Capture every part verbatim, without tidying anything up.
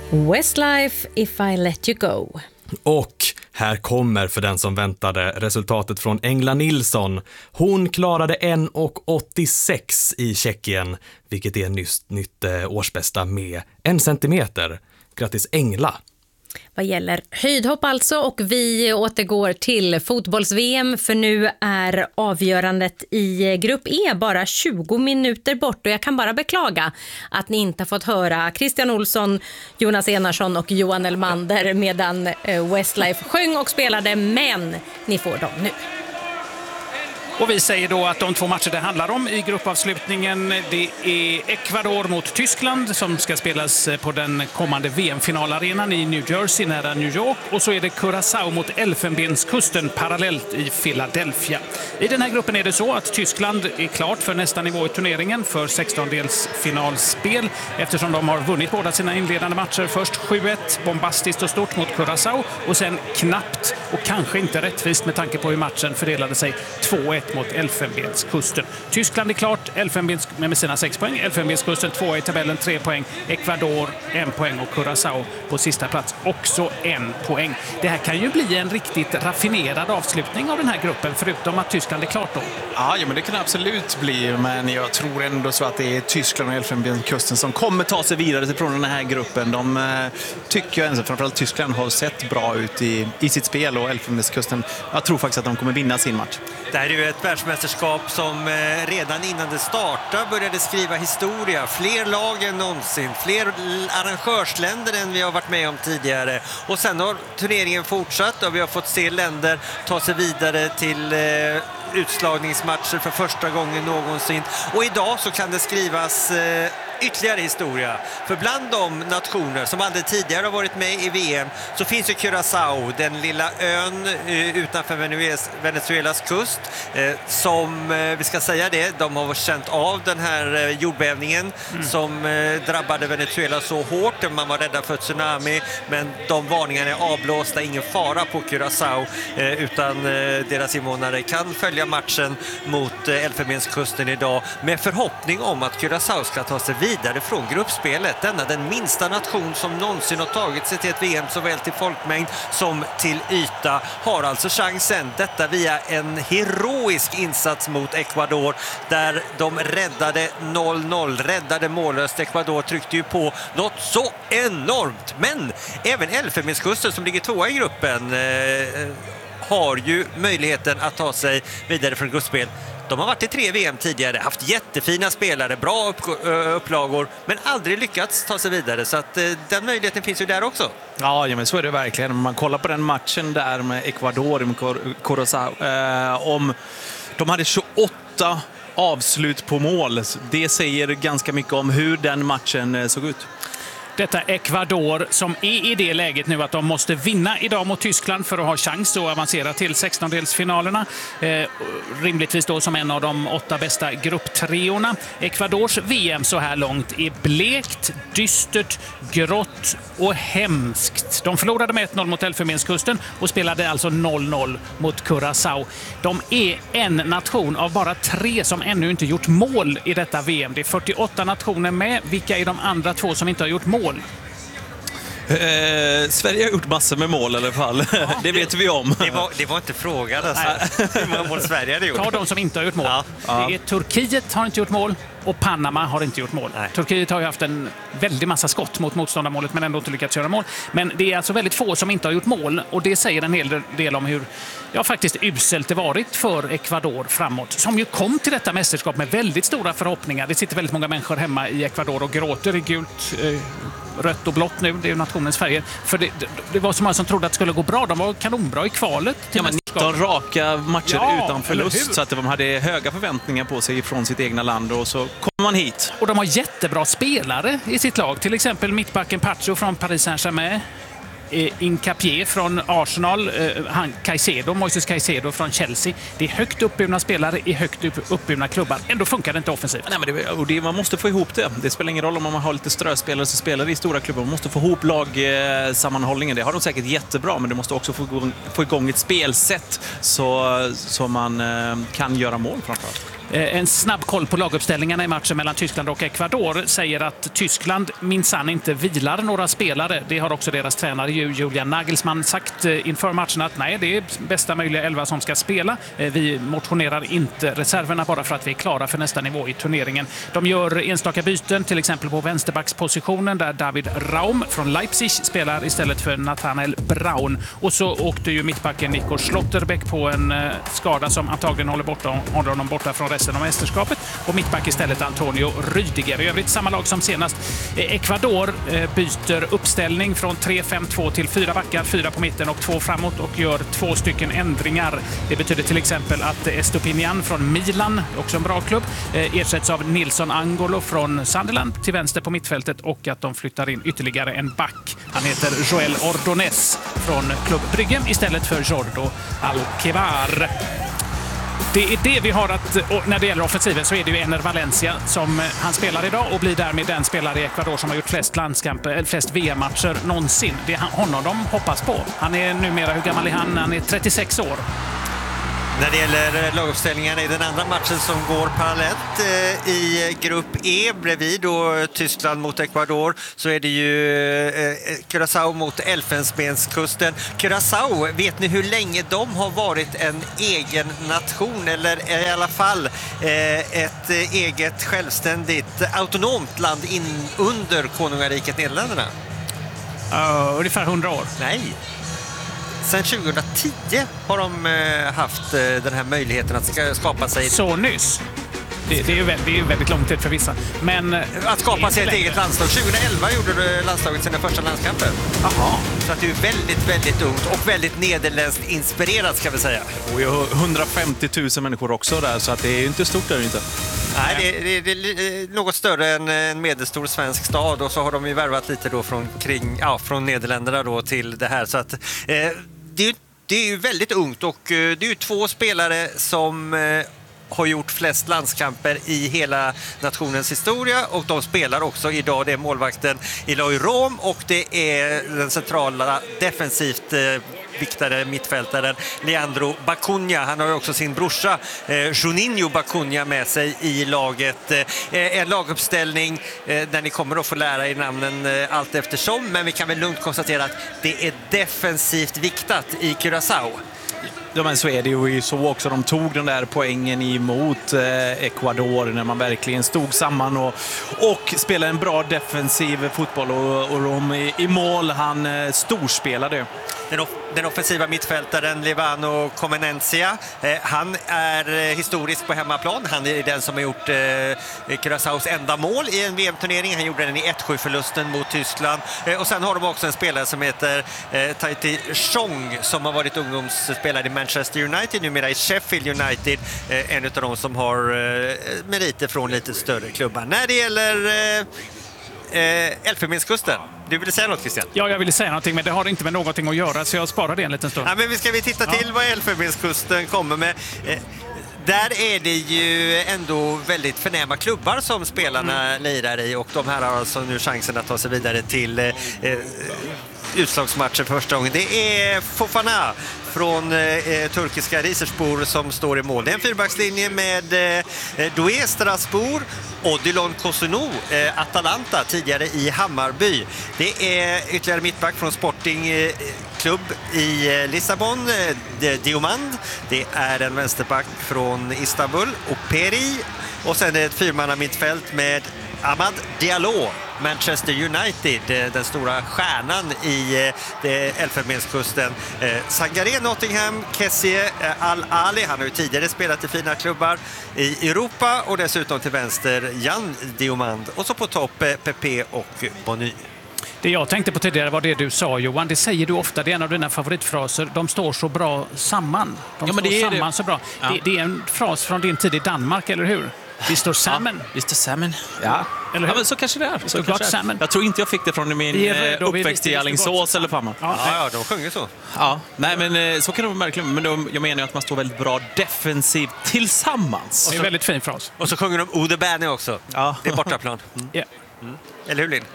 Westlife, If I Let You Go. Och här kommer, för den som väntade, resultatet från Engla Nilsson. Hon klarade en komma åttiosex i Tjeckien, vilket är nytt, nytt årsbästa med en centimeter. Grattis Engla! Vad gäller höjdhopp alltså, och vi återgår till fotbolls-V M, för nu är avgörandet i grupp E bara tjugo minuter bort, och jag kan bara beklaga att ni inte har fått höra Christian Olsson, Jonas Enarsson och Johan Elmander medan Westlife sjöng och spelade, men ni får dem nu. Och vi säger då att de två matcher det handlar om i gruppavslutningen, det är Ecuador mot Tyskland som ska spelas på den kommande V M-finalarenan i New Jersey nära New York. Och så är det Curaçao mot Elfenbenskusten parallellt i Philadelphia. I den här gruppen är det så att Tyskland är klart för nästa nivå i turneringen för sextondelsfinalspel eftersom de har vunnit båda sina inledande matcher. Först sju ett, bombastiskt och stort mot Curaçao, och sen knappt och kanske inte rättvist med tanke på hur matchen fördelade sig, två ett mot Elfenbenskusten. Tyskland är klart, Elfenbens med sina sex poäng. Elfenbenskusten två i tabellen, tre poäng. Ecuador en poäng och Curaçao på sista plats också en poäng. Det här kan ju bli en riktigt raffinerad avslutning av den här gruppen, förutom att Tyskland är klart då. Ja, ja men det kan absolut bli, men jag tror ändå så att det är Tyskland och Elfenbenskusten som kommer ta sig vidare från den här gruppen. De eh, tycker jag, framförallt Tyskland, har sett bra ut i, i sitt spel, och Elfenbenskusten, jag tror faktiskt att de kommer vinna sin match. Det här är ju ett världsmästerskap som redan innan det startade började skriva historia. Fler lag än någonsin, fler arrangörsländer än vi har varit med om tidigare. Och sen har turneringen fortsatt och vi har fått se länder ta sig vidare till utslagningsmatcher för första gången någonsin. Och idag så kan det skrivas ytterligare historia. För bland de nationer som aldrig tidigare har varit med i V M så finns ju Curaçao, den lilla ön utanför Venezuelas kust, som, vi ska säga det, de har känt av den här jordbävningen mm. som drabbade Venezuela så hårt. Man var rädda för tsunami, men de varningarna är avblåsta, ingen fara på Curaçao, utan deras invånare kan följa matchen mot Elfenbenskusten idag med förhoppning om att Curaçao ska ta sig vidare från gruppspelet. Denna den minsta nation som någonsin har tagit sig till ett V M såväl till folkmängd som till yta har alltså chansen. Detta via en heroisk insats mot Ecuador där de räddade noll noll, räddade mållöst. Ecuador tryckte ju på något så enormt, men även Elfenbenskusten som ligger tvåa i gruppen eh, har ju möjligheten att ta sig vidare från gruppspel. De har varit i tre V M tidigare, haft jättefina spelare, bra upp, upplagor, men aldrig lyckats ta sig vidare. Så att den möjligheten finns ju där också. Ja, ja men så är det verkligen. Om man kollar på den matchen där med Ecuador, med Curaçao, eh, om de hade tjugoåtta avslut på mål. Det säger ganska mycket om hur den matchen såg ut. Detta Ecuador som är i det läget nu att de måste vinna idag mot Tyskland för att ha chans att avancera till sextondelsfinalerna. Eh, rimligtvis då som en av de åtta bästa grupptreorna. Ecuadors V M så här långt är blekt, dystert, grått och hemskt. De förlorade med ett noll mot Elfenbenskusten och spelade alltså noll noll mot Curaçao. De är en nation av bara tre som ännu inte gjort mål i detta V M. Det är fyrtioåtta nationer med. Vilka är de andra två som inte har gjort mål? Eh, Sverige har gjort massor med mål i alla fall. Ja, det vet vi om. Det var, det var inte frågan alltså. Hur många mål Sverige hade gjort. Ta de som inte har gjort mål. Ja. Det är Turkiet har inte gjort mål och Panama har inte gjort mål. Nej. Turkiet har ju haft en väldig massa skott mot motståndarmålet men ändå inte lyckats göra mål. Men det är alltså väldigt få som inte har gjort mål, och det säger en hel del om hur ja, faktiskt uselt det varit för Ecuador framåt. Som ju kom till detta mästerskap med väldigt stora förhoppningar. Det sitter väldigt många människor hemma i Ecuador och gråter i gult, eh, rött och blått nu. Det är ju nationens färger. För det, det, det var så många som trodde att det skulle gå bra. De var kanonbra i kvalet. Ja, men nitton raka matcher ja, utan förlust, så att de hade höga förväntningar på sig från sitt egna land, och så kommer man hit. Och de har jättebra spelare i sitt lag. Till exempel mittbacken Pacho från Paris Saint-Germain. Incapié från Arsenal, han Caicedo, Moises Caicedo från Chelsea. Det är högt uppburna spelare i högt uppburna klubbar. Ändå funkar det inte offensivt. Nej, men det, och det, man måste få ihop det. Det spelar ingen roll om man har lite ströspelare som spelar i stora klubbar. Man måste få ihop lagsammanhållningen. Det har de säkert jättebra, men det måste också få, få igång ett spelsätt så, så man kan göra mål framförallt. En snabb koll på laguppställningarna i matchen mellan Tyskland och Ecuador säger att Tyskland minsann inte vilar några spelare. Det har också deras tränare Julian Nagelsmann sagt inför matchen att nej, det är bästa möjliga elva som ska spela. Vi motionerar inte reserverna bara för att vi är klara för nästa nivå i turneringen. De gör enstaka byten, till exempel på vänsterbackspositionen där David Raum från Leipzig spelar istället för Nathanael Braun. Och så åkte ju mittbacken Nico Schlotterbeck på en skada som antagligen håller, borta, håller honom borta från resten av mästerskapet. Och mittback istället Antonio Rüdiger. I övrigt samma lag som senast. Ecuador byter uppställning från tre fem två till fyra backar, fyra på mitten och två framåt och gör två stycken ändringar. Det betyder till exempel att Estopinian från Milan, också en bra klubb, ersätts av Nilson Angolo från Sunderland till vänster på mittfältet och att de flyttar in ytterligare en back. Han heter Joel Ordonez från Club Brygge istället för Jordo Alquevar. Det är det vi har att, och när det gäller offensiven så är det ju Ener Valencia som han spelar idag och blir därmed den spelare i Ecuador som har gjort flest landskamper, eller flest V M-matcher någonsin. Det är honom de hoppas på. Han är numera, hur gammal är han? Han är trettiosex år. När det gäller laguppställningarna i den andra matchen som går parallellt eh, i grupp E bredvid då Tyskland mot Ecuador så är det ju eh, Curaçao mot Elfenbenskusten. Curaçao, vet ni hur länge de har varit en egen nation eller i alla fall eh, ett eh, eget självständigt autonomt land in under konungariket Nederländerna? Uh, ungefär hundra år. Nej. Sen tjugohundratio har de haft den här möjligheten att skapa sig... Så nyss. Det, det, är ju väldigt, det är ju väldigt lång tid för vissa. Men att skapa sig ett eget landslag. tjugohundraelva gjorde landslaget sina första landskamper. Jaha. Så att det är väldigt, väldigt ungt och väldigt nederländskt inspirerat ska vi säga. Och hundrafemtio tusen människor också där, så att det är ju inte stort där inte. Nej, det är, det är något större än en medelstor svensk stad och så har de ju värvat lite då från, kring, ja, från Nederländerna då till det här. Så att, eh, det, är, det är ju väldigt ungt och det är ju två spelare som eh, har gjort flest landskamper i hela nationens historia och de spelar också idag. Det är målvakten Eloy Rom och det är den centrala defensivt eh, viktare mittfältaren Leandro Bacunha. Han har ju också sin brorsa eh, Juninho Bacunha med sig i laget. Eh, en laguppställning eh, där ni kommer att få lära er namnen eh, allt eftersom, men vi kan väl lugnt konstatera att det är defensivt viktat i Curaçao. Ja, men så är det ju så också. De tog den där poängen emot eh, Ecuador när man verkligen stod samman och, och spelade en bra defensiv fotboll och, och de i, i mål, han eh, storspelade. Den, off den offensiva mittfältaren Levano Comenencia, eh, han är eh, historisk på hemmaplan. Han är den som har gjort eh, Curaçaos enda mål i en V M-turnering. Han gjorde den i ett sju förlusten mot Tyskland. Eh, och sen har de också en spelare som heter eh, Taiti Chong som har varit ungdomsspelare i Manchester United, numera i Sheffield United. Eh, en av de som har eh, meriter från lite större klubbar. När det gäller eh, eh, Elfenbenskusten. Du ville säga något, Christian? Ja, jag ville säga någonting, men det har inte med någonting att göra, så jag sparar det en liten stund. Ja, men vi ska vi titta till ja. vad Elfenbenskusten kommer med. Eh, där är det ju ändå väldigt förnäma klubbar som spelarna mm. lirar i och de här har alltså nu chansen att ta sig vidare till eh, utslagsmatcher för första gången. Det är Fofana från eh, turkiska Rizerspoor som står i mål. Det är en fyrbackslinje med eh, Doué Strasbourg, Odilon Kosunou, eh, Atalanta, tidigare i Hammarby. Det är ytterligare mittback från Sporting eh, klubb i eh, Lissabon, eh, Diomand. Det är en vänsterback från Istanbul, Operi. Och sen är det ett fyrmanna mittfält med Amad Diallo, Manchester United, den stora stjärnan i Elfenbenskusten. Sangaré, Nottingham, Kessie, Al-Ali, han har ju tidigare spelat i fina klubbar i Europa och dessutom till vänster Jan Diomand och så på topp Pepe och Bonny. Det jag tänkte på tidigare var det du sa, Johan. Det säger du ofta, det är en av dina favoritfraser. De står så bra samman. De ja, men står det samman det. så bra. Ja. Det, det är en fras från din tid i Danmark, eller hur? Vi står salmon. Ja, vi står salmon. Ja. Eller ja, men så kanske det är. Så kanske salmon. Jag tror inte jag fick det från min är, uppväxt i Alingsås eller Pamma. Ja, ja, de sjunger så. Ja, nej men så kan det vara verkligen. Men de, jag menar ju att man står väldigt bra defensivt tillsammans. Det är en väldigt fin fras. Och så sjunger de Ode Bärne också. Ja. Det är bortaplan. Mm. Yeah. Mm. Eller hur, Linn?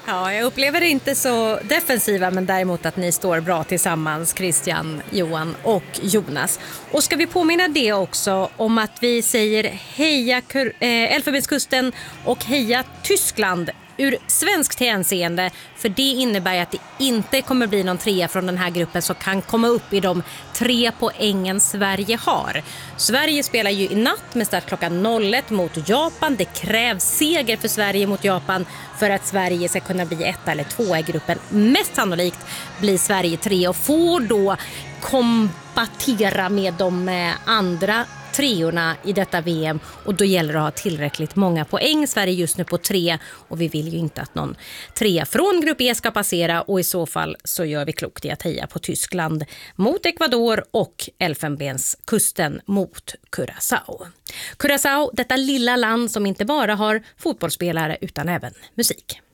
Ja, jag upplever det inte så defensiva, men däremot att ni står bra tillsammans, Christian, Johan och Jonas. Och ska vi påminna det också om att vi säger heja Kur- eh, Elfenbenskusten och heja Tyskland ur svenskt hänseende, för det innebär att det inte kommer bli någon trea från den här gruppen som kan komma upp i de tre poängen Sverige har. Sverige spelar ju i natt med start klockan noll ett mot Japan. Det krävs seger för Sverige mot Japan för att Sverige ska kunna bli ett eller två i gruppen. Mest sannolikt blir Sverige tre och får då kompatera med de andra treorna i detta V M, och då gäller det att ha tillräckligt många poäng. Sverige just nu på tre, och vi vill ju inte att någon trea från grupp E ska passera, och i så fall så gör vi klokt i att heja på Tyskland mot Ecuador och Elfenbenskusten mot Curaçao. Curaçao, detta lilla land som inte bara har fotbollsspelare utan även musik.